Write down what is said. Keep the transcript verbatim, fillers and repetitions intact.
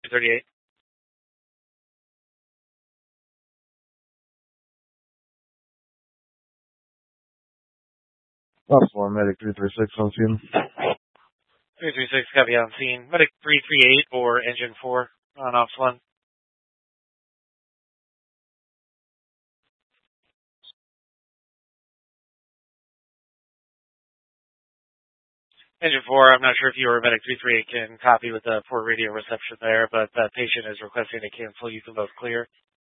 thirty-eight. Option Medic three three six on scene. three three six, copy on scene. Medic three three eight or engine four on Ops one. Engine four, I'm not sure if you or Medic three three eight can copy with the port radio reception there, but that patient is requesting to cancel. You can both clear.